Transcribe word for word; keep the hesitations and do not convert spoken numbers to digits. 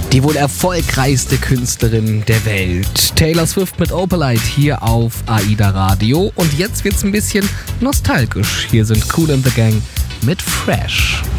Die wohl erfolgreichste Künstlerin der Welt. Taylor Swift mit Opalite hier auf AIDA Radio. Und jetzt wird's ein bisschen nostalgisch. Hier sind Kool and the Gang mit Fresh.